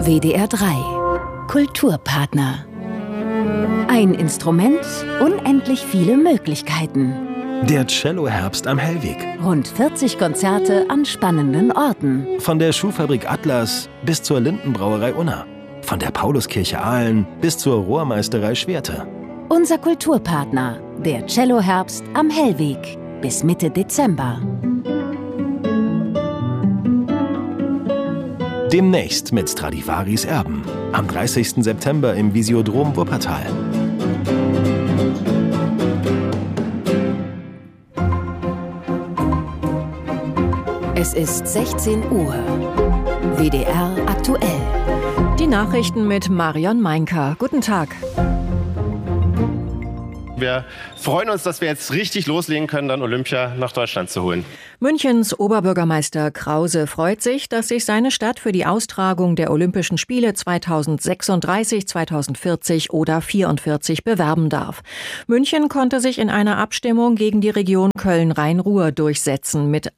WDR 3 Kulturpartner. Ein Instrument, unendlich viele Möglichkeiten. Der Cello-Herbst am Hellwig. Rund 40 Konzerte an spannenden Orten. Von der Schuhfabrik Atlas bis zur Lindenbrauerei Unna. Von der Pauluskirche Aalen bis zur Rohrmeisterei Schwerte. Unser Kulturpartner, der Cello-Herbst am Hellweg. Bis Mitte Dezember. Demnächst mit Stradivaris Erben. Am 30. September im Visiodrom Wuppertal. Es ist 16 Uhr. WDR aktuell. Die Nachrichten mit Marion Meinker. Guten Tag. Wir freuen uns, dass wir jetzt richtig loslegen können, dann Olympia nach Deutschland zu holen. Münchens Oberbürgermeister Krause freut sich, dass sich seine Stadt für die Austragung der Olympischen Spiele 2036, 2040 oder 44 bewerben darf. München konnte sich in einer Abstimmung gegen die Region Köln-Rhein-Ruhr durchsetzen mit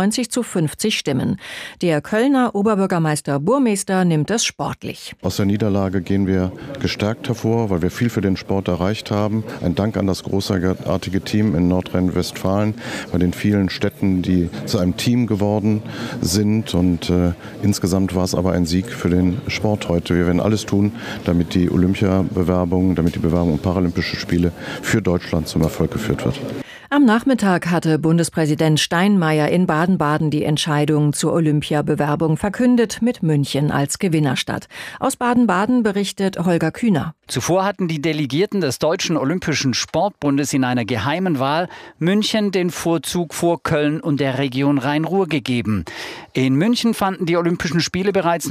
91:50 Stimmen. Der Kölner Oberbürgermeister Burmester nimmt es sportlich. Aus der Niederlage gehen wir gestärkt hervor, weil wir viel für den Sport erreicht haben. Ein Dank an das großartige Team in Nordrhein-Westfalen, bei den vielen Städten, die zu einem Team geworden sind. Und insgesamt war es aber ein Sieg für den Sport heute. Wir werden alles tun, damit die Olympia-Bewerbung, damit die Bewerbung um Paralympische Spiele für Deutschland zum Erfolg geführt wird. Am Nachmittag hatte Bundespräsident Steinmeier in Baden-Baden die Entscheidung zur Olympiabewerbung verkündet, mit München als Gewinnerstadt. Aus Baden-Baden berichtet Holger Kühner. Zuvor hatten die Delegierten des Deutschen Olympischen Sportbundes in einer geheimen Wahl München den Vorzug vor Köln und der Region Rhein-Ruhr gegeben. In München fanden die Olympischen Spiele bereits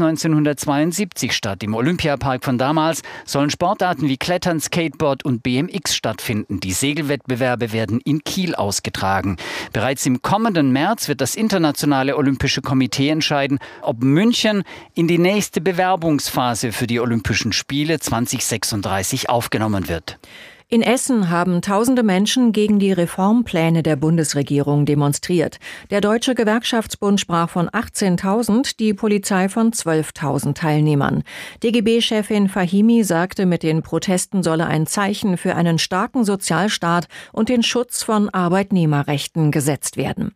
1972 statt. Im Olympiapark von damals sollen Sportarten wie Klettern, Skateboard und BMX stattfinden. Die Segelwettbewerbe werden in Kiel ausgetragen. Bereits im kommenden März wird das Internationale Olympische Komitee entscheiden, ob München in die nächste Bewerbungsphase für die Olympischen Spiele 2036 aufgenommen wird. In Essen haben tausende Menschen gegen die Reformpläne der Bundesregierung demonstriert. Der Deutsche Gewerkschaftsbund sprach von 18.000, die Polizei von 12.000 Teilnehmern. DGB-Chefin Fahimi sagte, mit den Protesten solle ein Zeichen für einen starken Sozialstaat und den Schutz von Arbeitnehmerrechten gesetzt werden.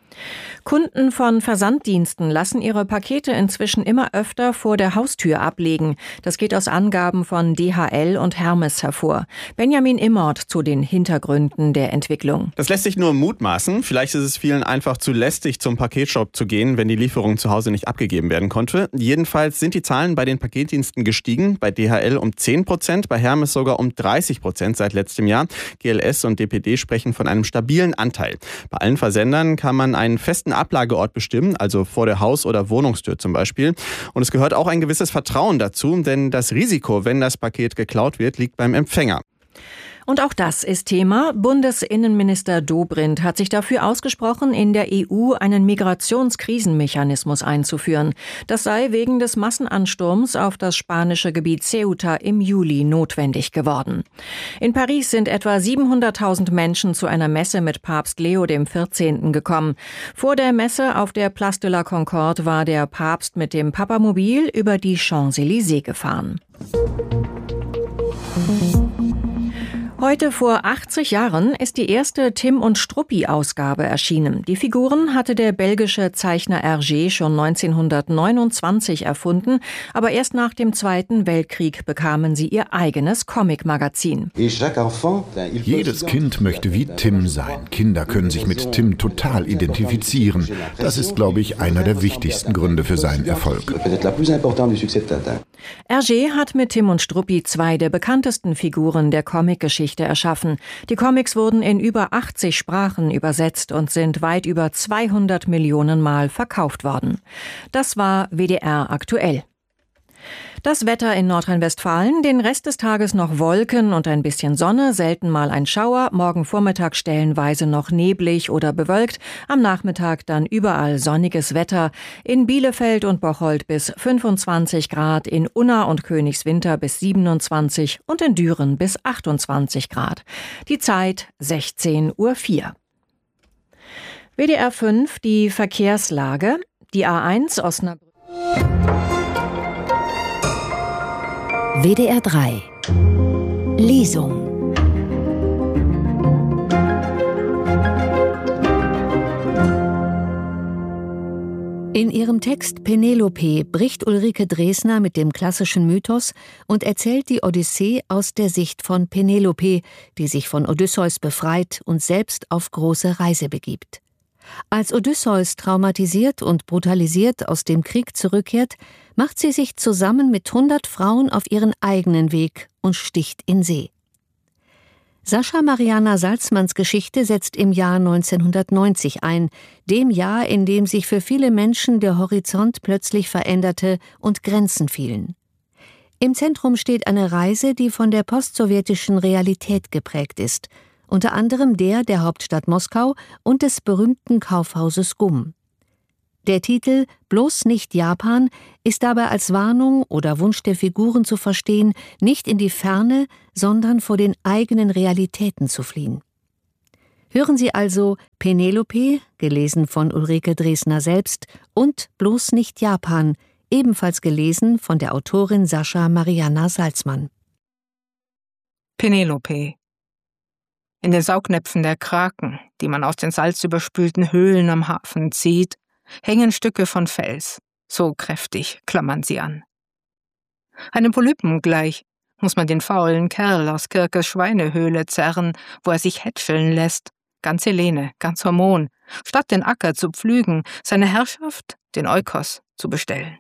Kunden von Versanddiensten lassen ihre Pakete inzwischen immer öfter vor der Haustür ablegen. Das geht aus Angaben von DHL und Hermes hervor. Benjamin Immort zu den Hintergründen der Entwicklung. Das lässt sich nur mutmaßen. Vielleicht ist es vielen einfach zu lästig, zum Paketshop zu gehen, wenn die Lieferung zu Hause nicht abgegeben werden konnte. Jedenfalls sind die Zahlen bei den Paketdiensten gestiegen. Bei DHL um 10%, bei Hermes sogar um 30% seit letztem Jahr. GLS und DPD sprechen von einem stabilen Anteil. Bei allen Versendern kann man einen festen Ablageort bestimmen, also vor der Haus- oder Wohnungstür zum Beispiel. Und es gehört auch ein gewisses Vertrauen dazu, denn das Risiko, wenn das Paket geklaut wird, liegt beim Empfänger. Und auch das ist Thema. Bundesinnenminister Dobrindt hat sich dafür ausgesprochen, in der EU einen Migrationskrisenmechanismus einzuführen. Das sei wegen des Massenansturms auf das spanische Gebiet Ceuta im Juli notwendig geworden. In Paris sind etwa 700.000 Menschen zu einer Messe mit Papst Leo XIV. Gekommen. Vor der Messe auf der Place de la Concorde war der Papst mit dem Papamobil über die Champs-Élysées gefahren. Heute vor 80 Jahren ist die erste Tim und Struppi-Ausgabe erschienen. Die Figuren hatte der belgische Zeichner Hergé schon 1929 erfunden, aber erst nach dem Zweiten Weltkrieg bekamen sie ihr eigenes Comic-Magazin. Jedes Kind möchte wie Tim sein. Kinder können sich mit Tim total identifizieren. Das ist, glaube ich, einer der wichtigsten Gründe für seinen Erfolg. Hergé hat mit Tim und Struppi zwei der bekanntesten Figuren der Comicgeschichte erschaffen. Die Comics wurden in über 80 Sprachen übersetzt und sind weit über 200 Millionen Mal verkauft worden. Das war WDR aktuell. Das Wetter in Nordrhein-Westfalen, den Rest des Tages noch Wolken und ein bisschen Sonne, selten mal ein Schauer, morgen Vormittag stellenweise noch neblig oder bewölkt, am Nachmittag dann überall sonniges Wetter, in Bielefeld und Bocholt bis 25 Grad, in Unna und Königswinter bis 27 und in Düren bis 28 Grad. Die Zeit 16:04 Uhr. WDR 5, die Verkehrslage, die A1 Osnabrück. WDR 3 Lesung. In ihrem Text Penelope bricht Ulrike Dresner mit dem klassischen Mythos und erzählt die Odyssee aus der Sicht von Penelope, die sich von Odysseus befreit und selbst auf große Reise begibt. Als Odysseus traumatisiert und brutalisiert aus dem Krieg zurückkehrt, macht sie sich zusammen mit 100 Frauen auf ihren eigenen Weg und sticht in See. Sascha Mariana Salzmanns Geschichte setzt im Jahr 1990 ein, dem Jahr, in dem sich für viele Menschen der Horizont plötzlich veränderte und Grenzen fielen. Im Zentrum steht eine Reise, die von der postsowjetischen Realität geprägt ist, unter anderem der Hauptstadt Moskau und des berühmten Kaufhauses GUM. Der Titel »Bloß nicht Japan« ist dabei als Warnung oder Wunsch der Figuren zu verstehen, nicht in die Ferne, sondern vor den eigenen Realitäten zu fliehen. Hören Sie also Penelope, gelesen von Ulrike Dresner selbst, und »Bloß nicht Japan«, ebenfalls gelesen von der Autorin Sascha Mariana Salzmann. Penelope. In den Saugnäpfen der Kraken, die man aus den salzüberspülten Höhlen am Hafen zieht, hängen Stücke von Fels, so kräftig klammern sie an. Einem Polypen gleich muss man den faulen Kerl aus Kirkes Schweinehöhle zerren, wo er sich hätscheln lässt, ganz Helene, ganz Hormon, statt den Acker zu pflügen, seine Herrschaft, den Eukos, zu bestellen.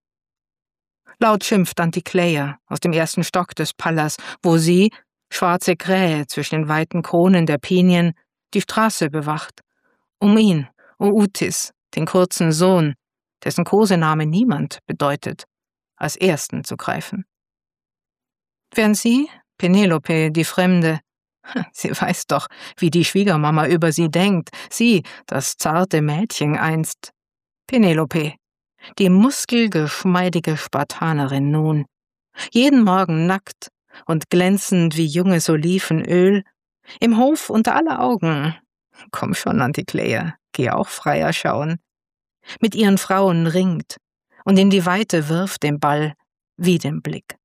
Laut schimpft Antikleia aus dem ersten Stock des Pallas, wo sie, schwarze Krähe zwischen den weiten Kronen der Pinien, die Straße bewacht, um ihn, Ootis, den kurzen Sohn, dessen Kosename niemand bedeutet, als Ersten zu greifen. Während sie, Penelope, die Fremde, sie weiß doch, wie die Schwiegermama über sie denkt, sie, das zarte Mädchen einst, Penelope, die muskelgeschmeidige Spartanerin nun, jeden Morgen nackt und glänzend wie junges Olivenöl, im Hof unter aller Augen, komm schon, Antikleia, geh auch freier schauen, mit ihren Frauen ringt und in die Weite wirft den Ball wie den Blick.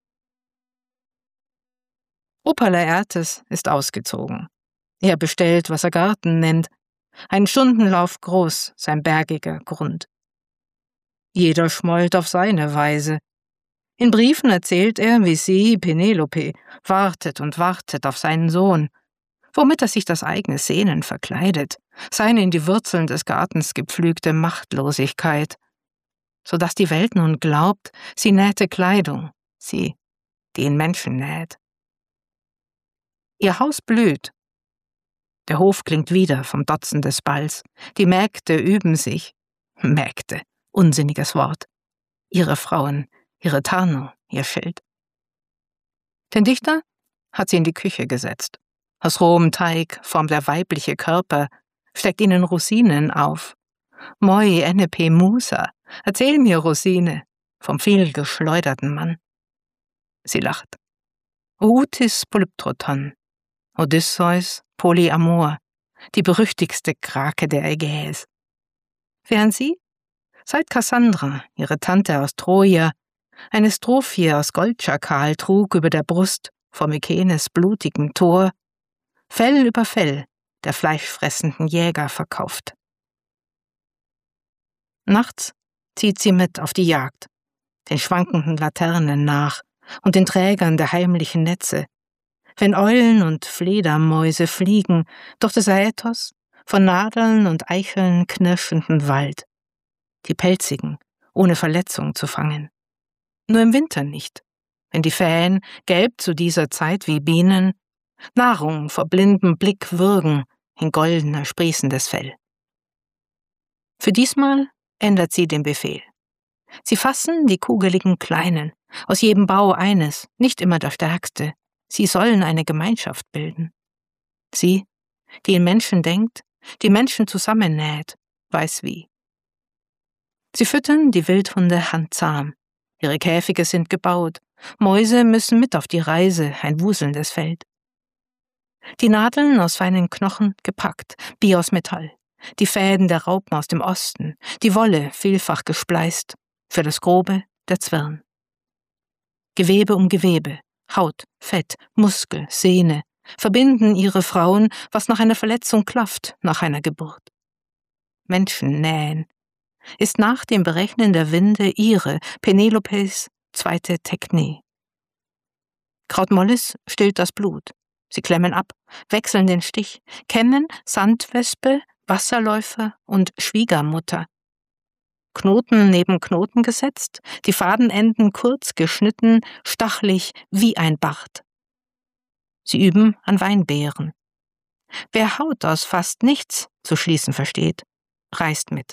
Opa Laertes ist ausgezogen. Er bestellt, was er Garten nennt, ein Stundenlauf groß, sein bergiger Grund. Jeder schmollt auf seine Weise. In Briefen erzählt er, wie sie, Penelope, wartet und wartet auf seinen Sohn, womit er sich das eigene Sehnen verkleidet, seine in die Wurzeln des Gartens gepflügte Machtlosigkeit, so dass die Welt nun glaubt, sie nähte Kleidung, sie, die in Menschen näht. Ihr Haus blüht. Der Hof klingt wieder vom Dotzen des Balls. Die Mägde üben sich. Mägde, unsinniges Wort. Ihre Frauen, ihre Tarnung, ihr Schild. Den Dichter hat sie in die Küche gesetzt. Aus rohem Teig formt der weibliche Körper, steckt ihnen Rosinen auf. Moi Enepe Musa, erzähl mir, Rosine, vom vielgeschleuderten Mann. Sie lacht. Ootis Polyptroton, Odysseus Polyamor, die berüchtigste Krake der Ägäis. Während sie, seit Kassandra, ihre Tante aus Troja, eine Strophie aus Goldschakal trug über der Brust vor Mykenes blutigem Tor, Fell über Fell der fleischfressenden Jäger verkauft. Nachts zieht sie mit auf die Jagd, den schwankenden Laternen nach und den Trägern der heimlichen Netze, wenn Eulen und Fledermäuse fliegen durch des Aethos von Nadeln und Eicheln knirschenden Wald, die pelzigen, ohne Verletzung zu fangen. Nur im Winter nicht, wenn die Fähen, gelb zu dieser Zeit wie Bienen, Nahrung vor blindem Blick würgen in goldener sprießendes Fell. Für diesmal ändert sie den Befehl. Sie fassen die kugeligen Kleinen, aus jedem Bau eines, nicht immer der stärkste. Sie sollen eine Gemeinschaft bilden. Sie, die in Menschen denkt, die Menschen zusammennäht, weiß wie. Sie füttern die Wildhunde handzahm. Ihre Käfige sind gebaut. Mäuse müssen mit auf die Reise, ein wuselndes Feld. Die Nadeln aus feinen Knochen gepackt, Bier aus Metall. Die Fäden der Raupen aus dem Osten, die Wolle vielfach gespleist, für das Grobe der Zwirn. Gewebe um Gewebe, Haut, Fett, Muskel, Sehne, verbinden ihre Frauen, was nach einer Verletzung klafft, nach einer Geburt. Menschen nähen ist nach dem Berechnen der Winde ihre, Penelopes, zweite Technik. Krautmollis stillt das Blut. Sie klemmen ab, wechseln den Stich, kämmen Sandwespe, Wasserläufer und Schwiegermutter. Knoten neben Knoten gesetzt, die Fadenenden kurz geschnitten, stachlig wie ein Bart. Sie üben an Weinbeeren. Wer Haut aus fast nichts zu schließen versteht, reist mit.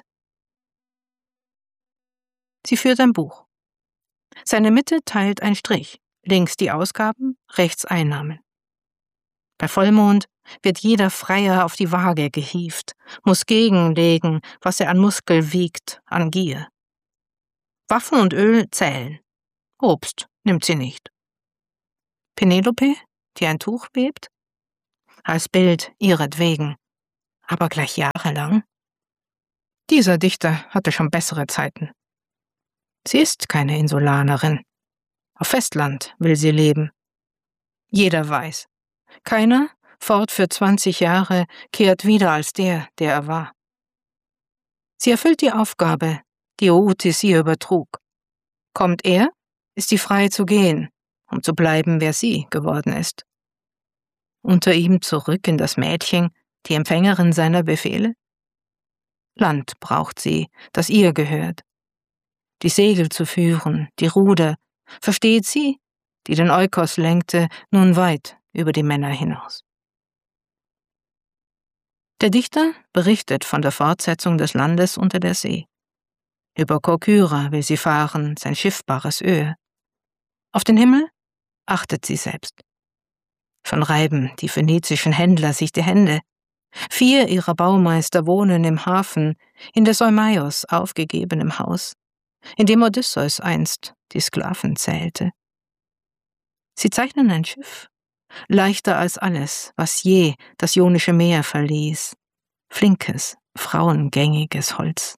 Sie führt ein Buch. Seine Mitte teilt ein Strich, links die Ausgaben, rechts Einnahmen. Bei Vollmond wird jeder Freier auf die Waage gehievt, muss gegenlegen, was er an Muskel wiegt, an Gier. Waffen und Öl zählen. Obst nimmt sie nicht. Penelope, die ein Tuch webt? Als Bild ihretwegen, aber gleich jahrelang. Dieser Dichter hatte schon bessere Zeiten. Sie ist keine Insulanerin. Auf Festland will sie leben. Jeder weiß. Keiner, fort für 20 Jahre, kehrt wieder als der er war. Sie erfüllt die Aufgabe, die Ootis ihr übertrug. Kommt er, ist sie frei zu gehen, um zu bleiben, wer sie geworden ist. Unter ihm zurück in das Mädchen, die Empfängerin seiner Befehle? Land braucht sie, das ihr gehört. Die Segel zu führen, die Ruder, versteht sie, die den Eukos lenkte, nun weit über die Männer hinaus. Der Dichter berichtet von der Fortsetzung des Landes unter der See. Über Korkyra will sie fahren, sein schiffbares Öhe. Auf den Himmel achtet sie selbst. Schon reiben die phönizischen Händler sich die Hände. 4 ihrer Baumeister wohnen im Hafen, in des Eumaios aufgegebenem Haus, in dem Odysseus einst die Sklaven zählte. Sie zeichnen ein Schiff, leichter als alles, was je das Ionische Meer verließ, flinkes, frauengängiges Holz.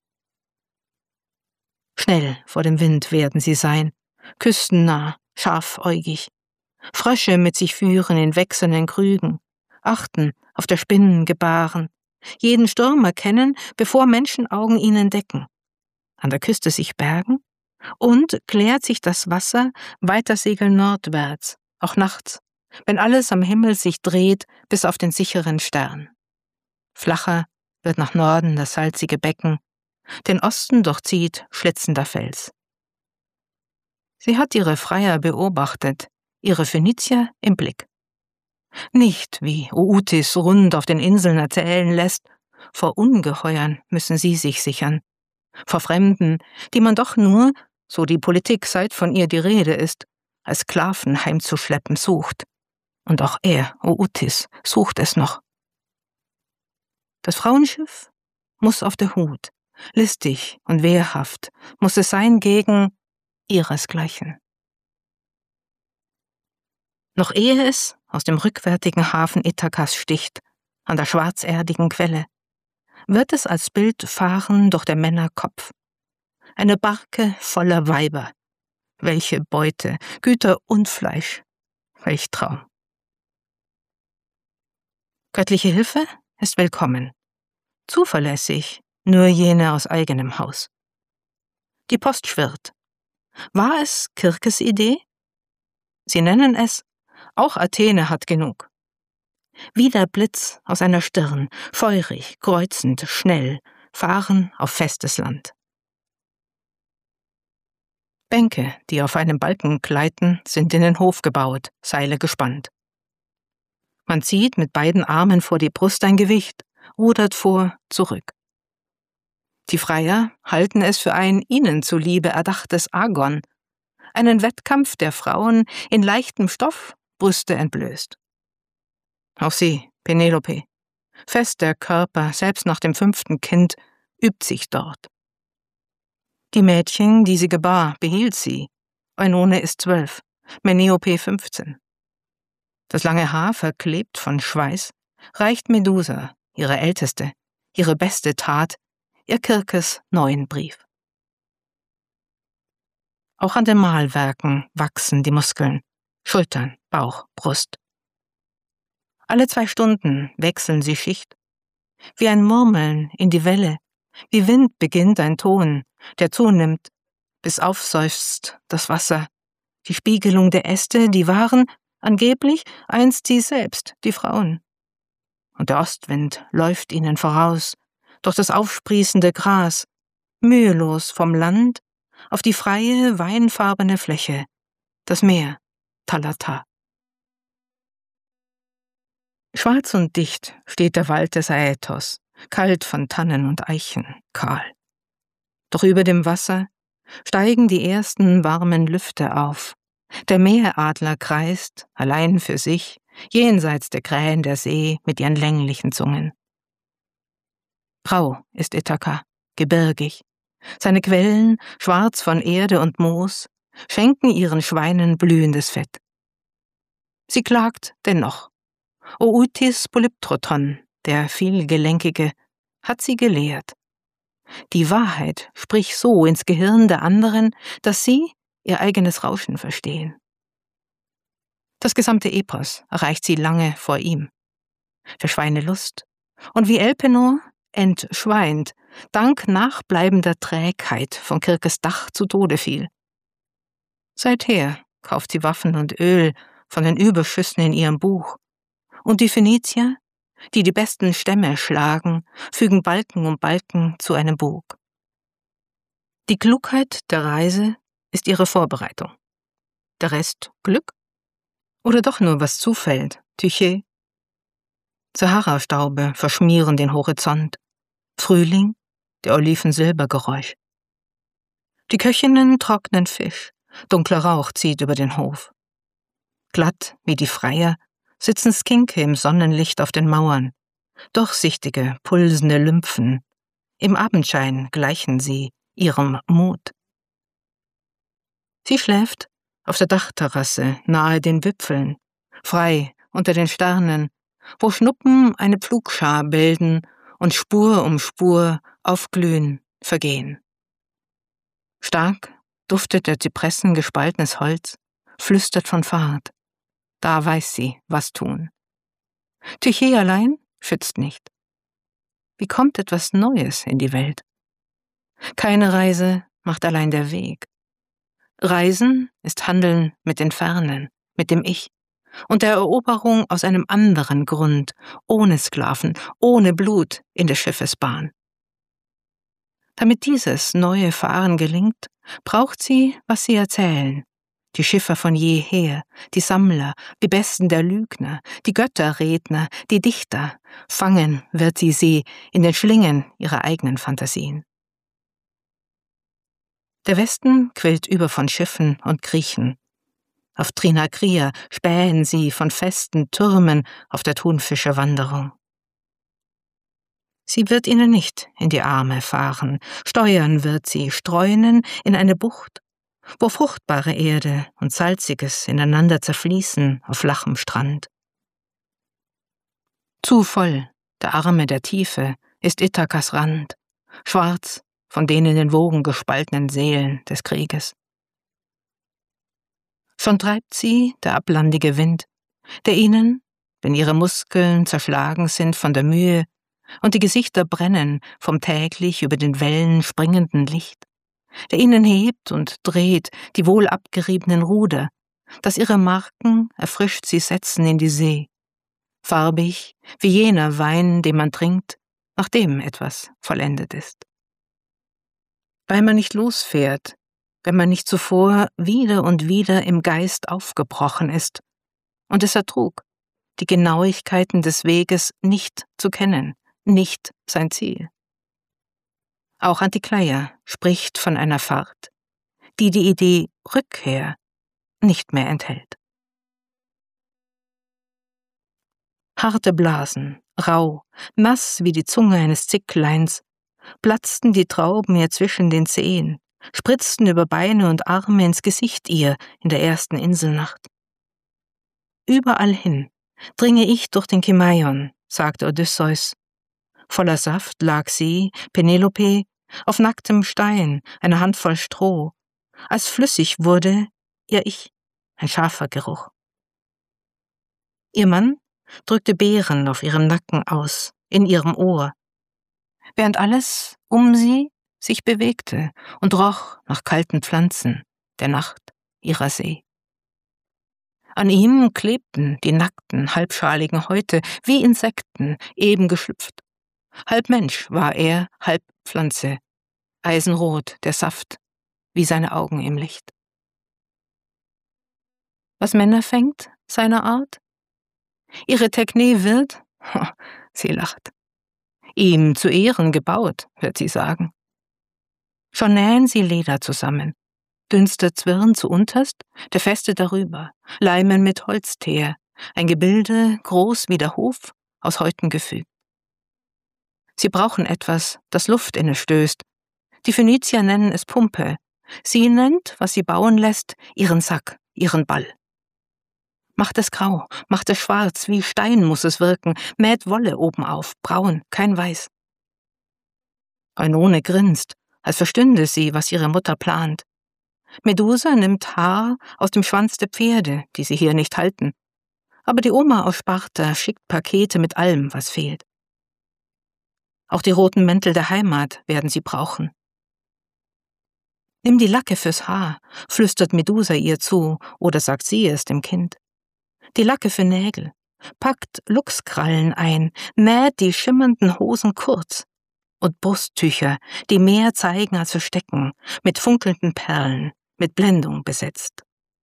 Schnell vor dem Wind werden sie sein, küstennah, scharfäugig, Frösche mit sich führen in wechselnden Krügen, achten auf der Spinnen gebaren, jeden Sturm erkennen, bevor Menschenaugen ihn entdecken, an der Küste sich bergen, und klärt sich das Wasser, weiter segeln nordwärts, auch nachts, wenn alles am Himmel sich dreht bis auf den sicheren Stern. Flacher wird nach Norden das salzige Becken, den Osten durchzieht schlitzender Fels. Sie hat ihre Freier beobachtet, ihre Phönizier im Blick. Nicht, wie Ootis rund auf den Inseln erzählen lässt, vor Ungeheuern müssen sie sich sichern, vor Fremden, die man doch nur, so die Politik seit von ihr die Rede ist, als Sklaven heimzuschleppen sucht. Und auch er, Ootis, sucht es noch. Das Frauenschiff muss auf der Hut, listig und wehrhaft, muss es sein gegen ihresgleichen. Noch ehe es aus dem rückwärtigen Hafen Ithakas sticht, an der schwarzerdigen Quelle, wird es als Bild fahren durch der Männer Kopf. Eine Barke voller Weiber. Welche Beute, Güter und Fleisch. Welch Traum. Göttliche Hilfe ist willkommen. Zuverlässig, nur jene aus eigenem Haus. Die Post schwirrt. War es Kirkes Idee? Sie nennen es, auch Athene hat genug. Wie der Blitz aus einer Stirn, feurig, kreuzend, schnell, fahren auf festes Land. Bänke, die auf einem Balken gleiten, sind in den Hof gebaut, Seile gespannt. Man zieht mit beiden Armen vor die Brust ein Gewicht, rudert vor, zurück. Die Freier halten es für ein ihnen zuliebe erdachtes Agon, einen Wettkampf der Frauen in leichtem Stoff, Brüste entblößt. Auch sie, Penelope, fest der Körper, selbst nach dem 5. Kind, übt sich dort. Die Mädchen, die sie gebar, behielt sie. Eunone ist 12, Meniope 15. Das lange Haar, verklebt von Schweiß, reicht Medusa, ihre älteste, ihre beste Tat, ihr Kirkes neuen Brief. Auch an den Mahlwerken wachsen die Muskeln, Schultern, Bauch, Brust. Alle 2 Stunden wechseln sie Schicht. Wie ein Murmeln in die Welle, wie Wind beginnt ein Ton, der zunimmt, bis aufseufzt das Wasser. Die Spiegelung der Äste, die waren angeblich einst sie selbst, die Frauen. Und der Ostwind läuft ihnen voraus, durch das aufsprießende Gras, mühelos vom Land auf die freie, weinfarbene Fläche, das Meer, Thalata. Schwarz und dicht steht der Wald des Aethos, kalt von Tannen und Eichen, kahl. Doch über dem Wasser steigen die ersten warmen Lüfte auf. Der Meeradler kreist, allein für sich, jenseits der Krähen der See mit ihren länglichen Zungen. Rau ist Ithaka, gebirgig. Seine Quellen, schwarz von Erde und Moos, schenken ihren Schweinen blühendes Fett. Sie klagt dennoch. Outis Polyptroton, der Vielgelenkige, hat sie gelehrt. Die Wahrheit sprich so ins Gehirn der anderen, dass sie ihr eigenes Rauschen verstehen. Das gesamte Epos erreicht sie lange vor ihm. Der Schweine Lust. Und wie Elpenor entschweint, dank nachbleibender Trägheit von Kirkes Dach zu Tode fiel. Seither kauft sie Waffen und Öl von den Überschüssen in ihrem Buch. Und die Phönizier, die die besten Stämme schlagen, fügen Balken um Balken zu einem Bug. Die Klugheit der Reise ist ihre Vorbereitung. Der Rest Glück? Oder doch nur was zufällt, Tyché? Sahara-Staube verschmieren den Horizont. Frühling, der Oliven-Silbergeräusch. Die Köchinnen trocknen Fisch, dunkler Rauch zieht über den Hof. Glatt wie die Freier sitzen Skinke im Sonnenlicht auf den Mauern, durchsichtige, pulsende Lymphen. Im Abendschein gleichen sie ihrem Mut. Sie schläft auf der Dachterrasse nahe den Wipfeln, frei unter den Sternen, wo Schnuppen eine Pflugschar bilden und Spur um Spur aufglühen, vergehen. Stark duftet der Zypressen gespaltenes Holz, flüstert von Fahrt. Da weiß sie, was tun. Tyché allein schützt nicht. Wie kommt etwas Neues in die Welt? Keine Reise macht allein der Weg. Reisen ist Handeln mit den Fernen, mit dem Ich und der Eroberung aus einem anderen Grund, ohne Sklaven, ohne Blut in des Schiffes Bahn. Damit dieses neue Fahren gelingt, braucht sie, was sie erzählen. Die Schiffer von jeher, die Sammler, die Besten der Lügner, die Götterredner, die Dichter. Fangen wird sie in den Schlingen ihrer eigenen Fantasien. Der Westen quillt über von Schiffen und Griechen. Auf Trinakria spähen sie von festen Türmen auf der Thunfischerwanderung. Sie wird ihnen nicht in die Arme fahren, steuern wird sie, streunen in eine Bucht, wo fruchtbare Erde und Salziges ineinander zerfließen auf flachem Strand. Zu voll, der Arme der Tiefe, ist Ithakas Rand, schwarz von den in den Wogen gespaltenen Seelen des Krieges. Schon treibt sie der ablandige Wind, der ihnen, wenn ihre Muskeln zerschlagen sind von der Mühe und die Gesichter brennen vom täglich über den Wellen springenden Licht, der ihnen hebt und dreht die wohl abgeriebenen Ruder, dass ihre Marken erfrischt sie setzen in die See, farbig wie jener Wein, den man trinkt, nachdem etwas vollendet ist. Weil man nicht losfährt, wenn man nicht zuvor wieder und wieder im Geist aufgebrochen ist und es ertrug, die Genauigkeiten des Weges nicht zu kennen, nicht sein Ziel. Auch Antikleia spricht von einer Fahrt, die die Idee Rückkehr nicht mehr enthält. Harte Blasen, rau, nass wie die Zunge eines Zickleins, platzten die Trauben ihr zwischen den Zehen, spritzten über Beine und Arme ins Gesicht ihr in der ersten Inselnacht. Überall hin dringe ich durch den Kimaion, sagte Odysseus. Voller Saft lag sie, Penelope, auf nacktem Stein, eine Handvoll Stroh, als flüssig wurde ihr Ich, ein scharfer Geruch. Ihr Mann drückte Beeren auf ihrem Nacken aus, in ihrem Ohr, während alles um sie sich bewegte und roch nach kalten Pflanzen, der Nacht, ihrer See. An ihm klebten die nackten, halbschaligen Häute wie Insekten, eben geschlüpft. Halb Mensch war er, halb Pflanze, eisenrot der Saft, wie seine Augen im Licht. Was Männer fängt, seiner Art? Ihre Tekne wird, sie lacht, ihm zu Ehren gebaut, wird sie sagen. Schon nähen sie Leder zusammen, dünster Zwirn zu unterst, der Feste darüber, Leimen mit Holzteer, ein Gebilde, groß wie der Hof, aus Häuten gefügt. Sie brauchen etwas, das Luft inne stößt. Die Phönizier nennen es Pumpe. Sie nennt, was sie bauen lässt, ihren Sack, ihren Ball. Macht es grau, macht es schwarz, wie Stein muss es wirken, mäht Wolle obenauf, braun, kein Weiß. Eunone grinst, als verstünde sie, was ihre Mutter plant. Medusa nimmt Haar aus dem Schwanz der Pferde, die sie hier nicht halten. Aber die Oma aus Sparta schickt Pakete mit allem, was fehlt. Auch die roten Mäntel der Heimat werden sie brauchen. Nimm die Lacke fürs Haar, flüstert Medusa ihr zu, oder sagt sie es dem Kind. Die Lacke für Nägel, packt Luchskrallen ein, näht die schimmernden Hosen kurz und Brusttücher, die mehr zeigen als verstecken, mit funkelnden Perlen, mit Blendung besetzt.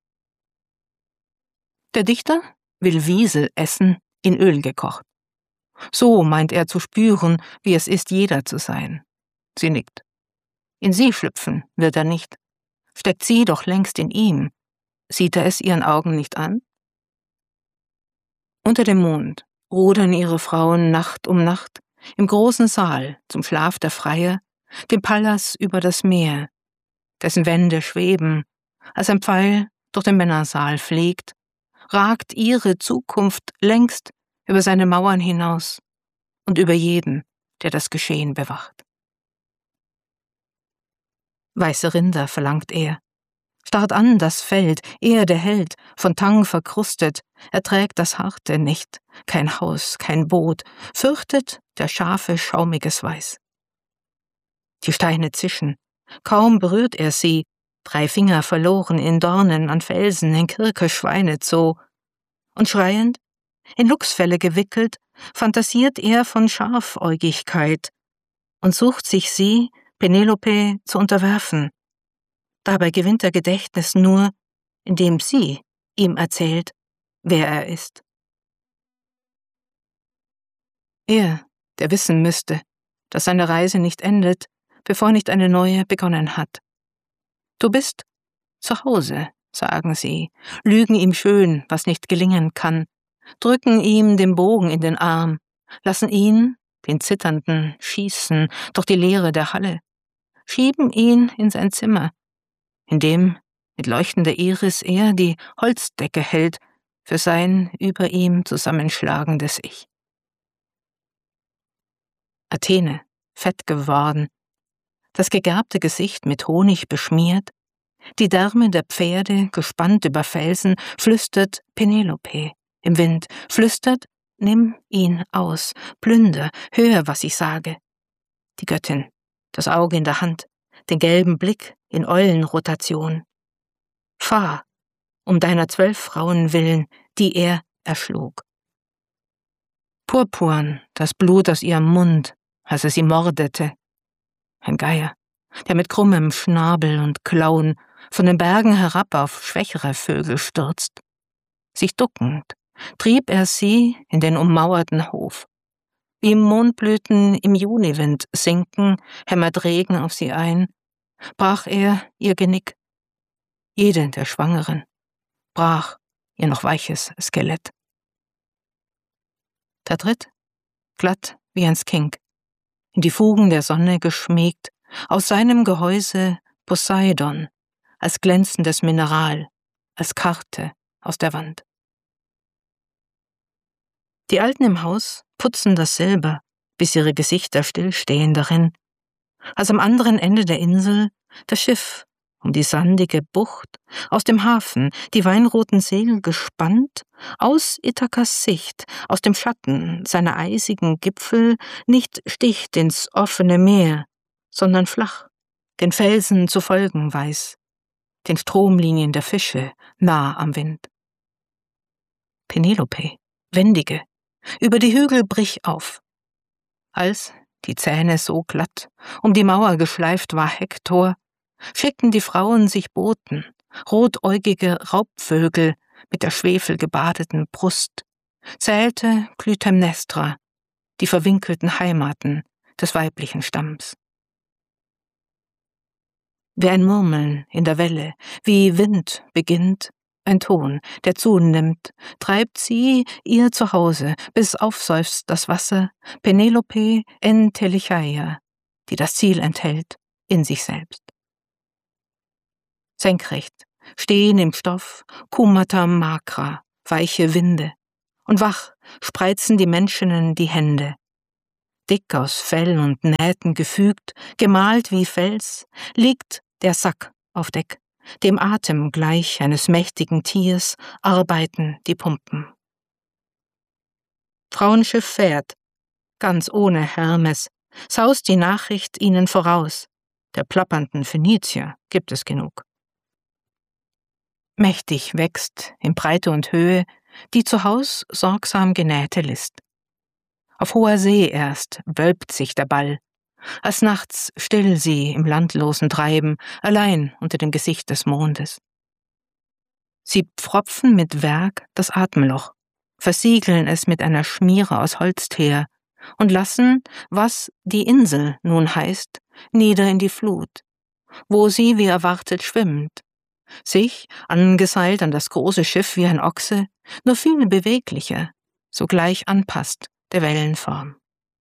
Der Dichter will Wiesel essen, in Öl gekocht. So meint er zu spüren, wie es ist, jeder zu sein. Sie nickt. In sie schlüpfen wird er nicht. Steckt sie doch längst in ihm. Sieht er es ihren Augen nicht an? Unter dem Mond rudern ihre Frauen Nacht um Nacht im großen Saal zum Schlaf der Freier, dem Pallas über das Meer, dessen Wände schweben, als ein Pfeil durch den Männersaal fliegt, ragt ihre Zukunft längst über seine Mauern hinaus und über jeden, der das Geschehen bewacht. Weiße Rinder verlangt er, starrt an das Feld, er der Held, von Tang verkrustet, erträgt das Harte nicht, kein Haus, kein Boot, fürchtet der Schafe schaumiges Weiß. Die Steine zischen, kaum berührt er sie, 3 Finger verloren in Dornen an Felsen in Kirke Schweinezoo, und schreiend, in Luchsfelle gewickelt, fantasiert er von Scharfäugigkeit und sucht sich sie, Penelope, zu unterwerfen. Dabei gewinnt er Gedächtnis nur, indem sie ihm erzählt, wer er ist. Er, der wissen müsste, dass seine Reise nicht endet, bevor nicht eine neue begonnen hat. Du bist zu Hause, sagen sie, lügen ihm schön, was nicht gelingen kann, drücken ihm den Bogen in den Arm, lassen ihn, den Zitternden, schießen durch die Leere der Halle, schieben ihn in sein Zimmer, in dem mit leuchtender Iris er die Holzdecke hält für sein über ihm zusammenschlagendes Ich. Athene, fett geworden, das gegerbte Gesicht mit Honig beschmiert, die Därme der Pferde gespannt über Felsen, flüstert Penelope im Wind, flüstert, nimm ihn aus, plünder, hör, was ich sage. Die Göttin, das Auge in der Hand, den gelben Blick in Eulenrotation. Fahr, um deiner 12 Frauen willen, die er erschlug. Purpurn, das Blut aus ihrem Mund, als er sie mordete. Ein Geier, der mit krummem Schnabel und Klauen von den Bergen herab auf schwächere Vögel stürzt. Sich duckend trieb er sie in den ummauerten Hof. Wie Mondblüten im Juniwind sinken, hämmert Regen auf sie ein, brach er ihr Genick. Jede der Schwangeren brach ihr noch weiches Skelett. Da tritt, glatt wie ein Skink, in die Fugen der Sonne geschmiegt, aus seinem Gehäuse Poseidon, als glänzendes Mineral, als Karte aus der Wand. Die Alten im Haus putzen das Silber, bis ihre Gesichter stillstehen darin, als am anderen Ende der Insel das Schiff um die sandige Bucht, aus dem Hafen, die weinroten Segel gespannt, aus Ithakas Sicht, aus dem Schatten seiner eisigen Gipfel nicht sticht ins offene Meer, sondern flach, den Felsen zu folgen weiß, den Stromlinien der Fische nah am Wind. Penelope, wendige, über die Hügel brich auf. Als, die Zähne so glatt, um die Mauer geschleift war Hektor, schickten die Frauen sich Boten, rotäugige Raubvögel mit der schwefelgebadeten Brust, zählte Clytemnestra, die verwinkelten Heimaten des weiblichen Stamms. Wie ein Murmeln in der Welle, wie Wind beginnt, ein Ton, der zunimmt, treibt sie ihr Zuhause, bis aufseufzt das Wasser, Penelope en Telechaia, die das Ziel enthält, in sich selbst. Senkrecht stehen im Stoff Cumata Macra, weiche Winde, und wach spreizen die Menschenen die Hände. Dick aus Fell und Nähten gefügt, gemalt wie Fels, liegt der Sack auf Deck. Dem Atem gleich eines mächtigen Tiers arbeiten die Pumpen. Frauenschiff fährt, ganz ohne Hermes, saust die Nachricht ihnen voraus. Der plappernden Phönizier gibt es genug. Mächtig wächst in Breite und Höhe die zu Haus sorgsam genähte List. Auf hoher See erst wölbt sich der Ball, als nachts still sie im landlosen Treiben, allein unter dem Gesicht des Mondes. Sie pfropfen mit Werg das Atemloch, versiegeln es mit einer Schmiere aus Holzteer und lassen, was die Insel nun heißt, nieder in die Flut, wo sie wie erwartet schwimmt, sich, angeseilt an das große Schiff wie ein Ochse, nur viel beweglicher, sogleich anpasst der Wellenform.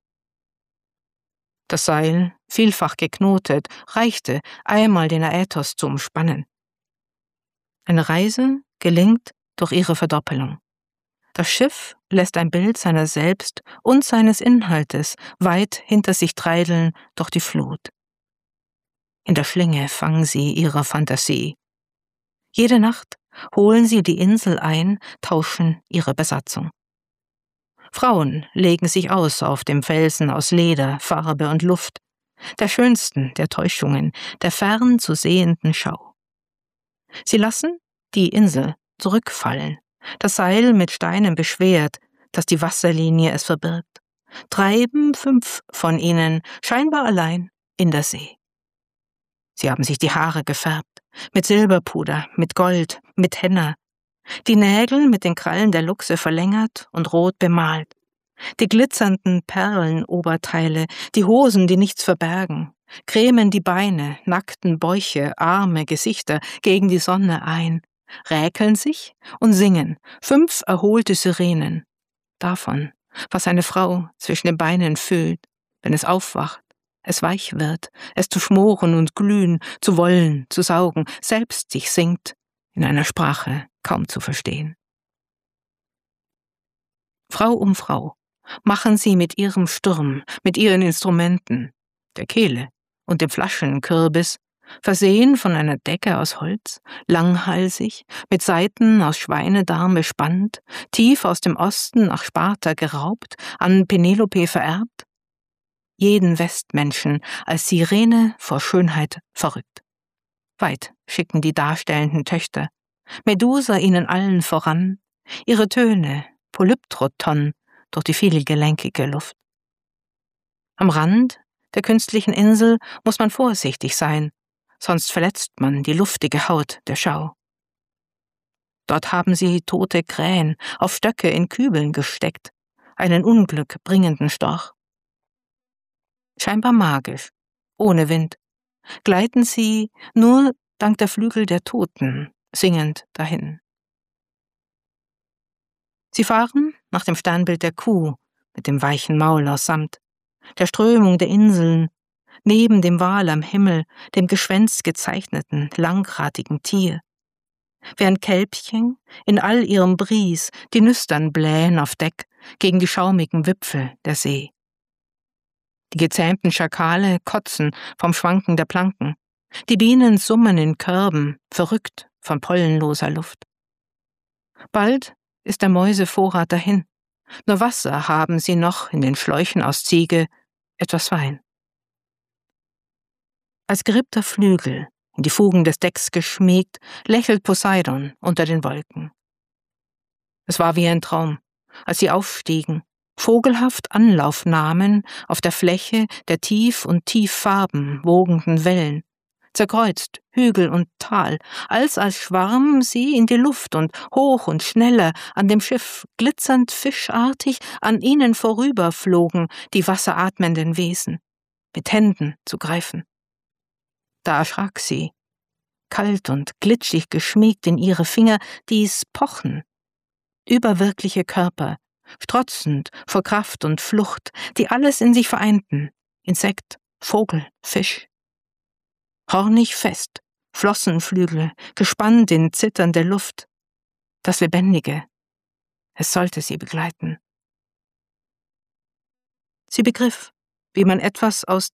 Das Seil, vielfach geknotet, reichte, einmal den Aethos zu umspannen. Eine Reise gelingt durch ihre Verdoppelung. Das Schiff lässt ein Bild seiner selbst und seines Inhaltes weit hinter sich treideln durch die Flut. In der Schlinge fangen sie ihre Fantasie. Jede Nacht holen sie die Insel ein, tauschen ihre Besatzung. Frauen legen sich aus auf dem Felsen aus Leder, Farbe und Luft, der schönsten der Täuschungen, der fern zu sehenden Schau. Sie lassen die Insel zurückfallen, das Seil mit Steinen beschwert, dass die Wasserlinie es verbirgt, treiben 5 von ihnen scheinbar allein in der See. Sie haben sich die Haare gefärbt, mit Silberpuder, mit Gold, mit Henna, die Nägel mit den Krallen der Luchse verlängert und rot bemalt, die glitzernden Perlenoberteile, die Hosen, die nichts verbergen, cremen die Beine, nackten Bäuche, Arme, Gesichter gegen die Sonne ein, räkeln sich und singen 5 erholte Sirenen, davon, was eine Frau zwischen den Beinen fühlt, wenn es aufwacht, es weich wird, es zu schmoren und glühen, zu wollen, zu saugen, selbst sich singt, in einer Sprache kaum zu verstehen. Frau um Frau machen sie mit ihrem Sturm, mit ihren Instrumenten, der Kehle und dem Flaschenkürbis, versehen von einer Decke aus Holz, langhalsig, mit Saiten aus Schweinedarm bespannt, tief aus dem Osten nach Sparta geraubt, an Penelope vererbt, jeden Westmenschen als Sirene vor Schönheit verrückt. Weit schicken die darstellenden Töchter, Medusa ihnen allen voran, ihre Töne, Polyptroton, durch die vielgelenkige Luft. Am Rand der künstlichen Insel muss man vorsichtig sein, sonst verletzt man die luftige Haut der Schau. Dort haben sie tote Krähen auf Stöcke in Kübeln gesteckt, einen unglückbringenden Storch. Scheinbar magisch, ohne Wind, gleiten sie nur dank der Flügel der Toten singend dahin. Sie fahren nach dem Sternbild der Kuh mit dem weichen Maul aus Samt, der Strömung der Inseln, neben dem Wal am Himmel, dem Geschwänz gezeichneten, langratigen Tier, während Kälbchen in all ihrem Bries die Nüstern blähen auf Deck gegen die schaumigen Wipfel der See. Die gezähmten Schakale kotzen vom Schwanken der Planken, Die Bienen summen in Körben, verrückt von pollenloser Luft. Bald ist der Mäusevorrat dahin. Nur Wasser haben sie noch in den Schläuchen aus Ziege, etwas Wein. Als gerippter Flügel, in die Fugen des Decks geschmiegt, lächelt Poseidon unter den Wolken. Es war wie ein Traum, als sie aufstiegen, vogelhaft Anlauf nahmen auf der Fläche der tief und tieffarben wogenden Wellen, zerkreuzt Hügel und Tal, als Schwarm sie in die Luft und hoch und schneller an dem Schiff, glitzernd fischartig an ihnen vorüberflogen die wasseratmenden Wesen, mit Händen zu greifen. Da erschrak sie, kalt und glitschig geschmiegt in ihre Finger, dies Pochen, überwirkliche Körper, strotzend vor Kraft und Flucht, die alles in sich vereinten, Insekt, Vogel, Fisch. Hornig fest, Flossenflügel, gespannt in zitternde Luft. Das Lebendige, es sollte sie begleiten. Sie begriff, wie man etwas aus